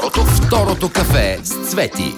Второто кафе с Цвети.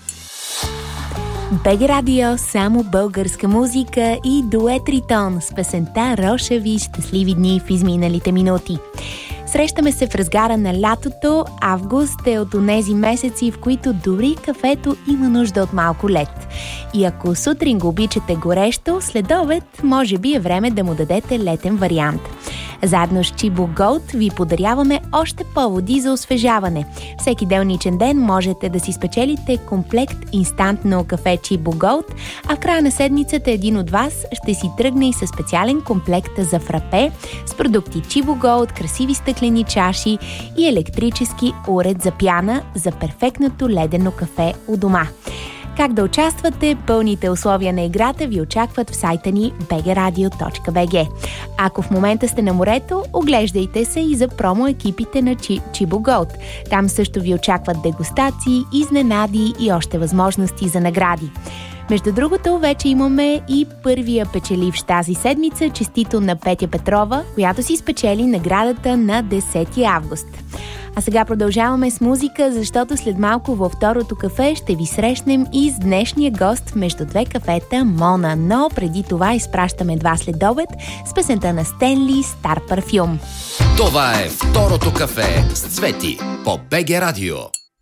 БГ Радио, само българска музика и дует Ритон с песента Рошеви щастливи дни в изминалите минути. Срещаме се в разгара на лятото. Август е от онези месеци, в които дори кафето има нужда от малко лед. И ако сутрин го обичате горещо, след обед може би е време да му дадете летен вариант. Заедно с Чибо Голд ви подаряваме още поводи за освежаване. Всеки делничен ден можете да си спечелите комплект инстантно кафе Чибо Голд, а в края на седмицата един от вас ще си тръгне и със специален комплект за фрапе с продукти Чибо Голд, красиви стъклени чаши и електрически уред за пяна за перфектното ледено кафе у дома. Как да участвате? Пълните условия на играта ви очакват в сайта ни bgradio.bg. Ако в момента сте на морето, оглеждайте се и за промо екипите на Чибо Голд. Там също ви очакват дегустации, изненади и още възможности за награди. Между другото, вече имаме и първия печеливш тази седмица, честито на Петя Петрова, която си спечели наградата на 10 август. А сега продължаваме с музика, защото след малко във второто кафе ще ви срещнем и с днешния гост между две кафета Мона. Но преди това изпращаме два следобед с песента на Стенли «Стар парфюм». Това е второто кафе с Цвети по БГ Радио.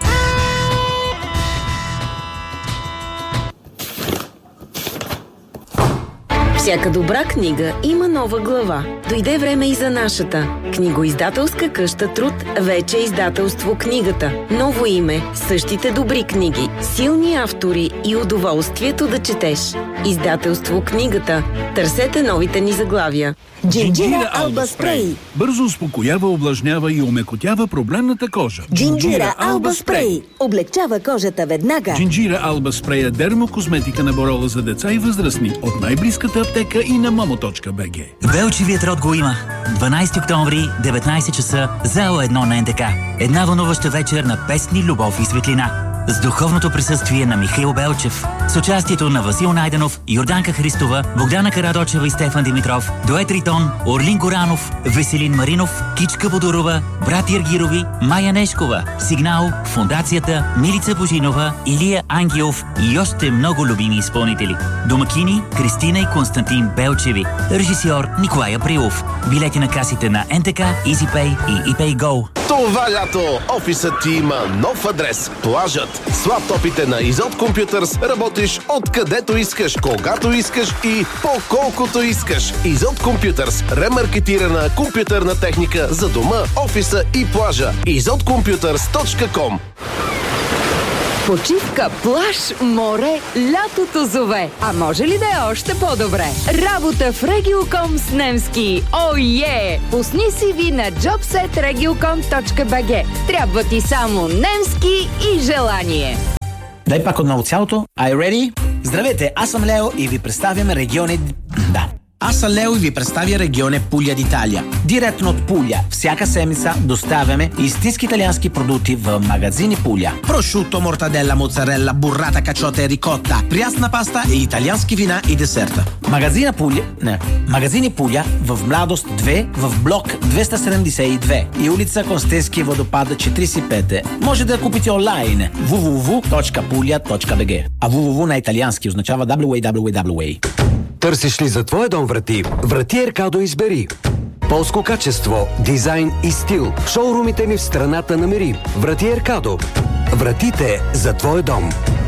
Всяка добра книга има нова глава. Дойде време и за нашата. Книгоиздателска къща Труд, вече издателство Книгата. Ново име, същите добри книги, силни автори и удоволствието да четеш. Издателство Книгата. Търсете новите ни заглавия. Джинджира Алба Спрей. Бързо успокоява, увлажнява и омекотява проблемната кожа. Джинджира Алба Спрей. Облегчава кожата веднага. Джинджира Алба Спрей е дермокосметика на Борола за деца и възрастни от най-близката аптека и на momo.bg. Велчевият род го има. 12 октомври, 19 часа, зала 1 на НТК. Една вълнуваща вечер на песни, любов и светлина. С духовното присъствие на Михаил Белчев, с участието на Васил Найденов, Йорданка Христова, Богдана Карадочева и Стефан Димитров, дует Ритон, Орлин Горанов, Веселин Маринов, Кичка Бодорова, брат Ергирови, Майя Нешкова, Сигнал, Фондацията, Милица Божинова, Илия Ангелов и още много любими изпълнители. Домакини Кристина и Константин Белчеви. Режисьор Николай Априлов. Билети на касите на НТК, EasyPay и ePayGo. Това лято офисът ти има нов адрес. Плажът. С лаптопите на Изот Computers работиш откъдето искаш, когато искаш и по колкото искаш. Изот Computers. Ремаркетирана компютърна техника за дома, офиса и плажа. izotcomputers.com. Почивка, плаж, море, лятото зове. А може ли да е още по-добре? Работа в Regiocom с немски. Ое! Пусни си ви на jobset.regiocom.bg. Трябва ти само немски и желание. Дай пак отново цялото. Are you ready? Здравейте, аз съм Лео и ви представям региони... Аз съм Лео и ви представя регионе Пуля d'Italia. Директно от Пуля. Всяка седмица доставяме истински италиански продукти в магазини Пуля. Прошуто, мортаделла, моцарелла, буррата, качота и рикотта, прясна паста и италиански вина и десерта. Магазини Пуля в Младост 2, в блок 272 и улица Констенски водопад 45. Може да купите онлайн www.puglia.bg. А www на италиански означава www. Търсиш ли за твоя дом врати? Врати Еркадо избери. Полско качество, дизайн и стил. В шоурумите ни в страната намери. Врати Еркадо. Вратите за твоя дом.